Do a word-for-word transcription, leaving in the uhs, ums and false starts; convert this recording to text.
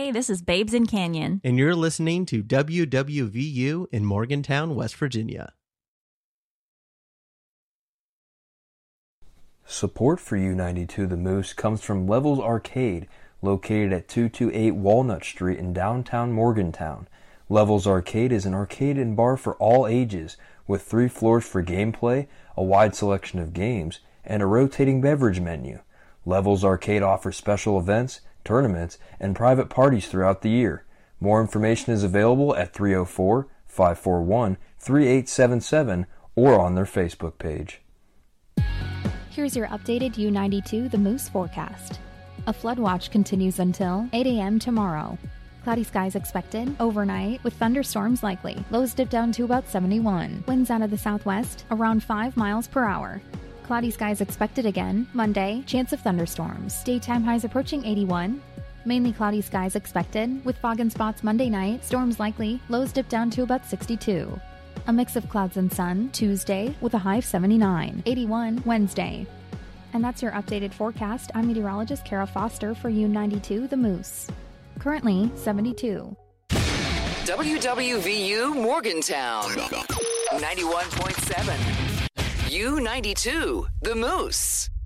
Hey, this is Babes in Canyon. And you're listening to W W V U in Morgantown, West Virginia. Support for U ninety-two The Moose comes from Levels Arcade, located at two two eight Walnut Street in downtown Morgantown. Levels Arcade is an arcade and bar for all ages, with three floors for gameplay, a wide selection of games, and a rotating beverage menu. Levels Arcade offers special events, tournaments, and private parties throughout the year. More information is available at three oh four, five four one, three eight seven seven or on their Facebook page. Here's your updated U ninety-two The Moose forecast. A flood watch continues until eight a.m. tomorrow. Cloudy skies expected overnight with thunderstorms likely. Lows dip down to about seventy-one. Winds out of the southwest around five miles per hour. Cloudy skies expected again Monday. Chance of thunderstorms. Daytime highs approaching eighty-one. Mainly cloudy skies expected with fog in spots Monday night. Storms likely. Lows dip down to about sixty-two. A mix of clouds and sun Tuesday with a high of seventy-nine. eighty-one Wednesday. And that's your updated forecast. I'm meteorologist Kara Foster for U ninety-two The Moose. Currently seventy-two. W W V U Morgantown ninety-one point seven. U ninety-two The Moose.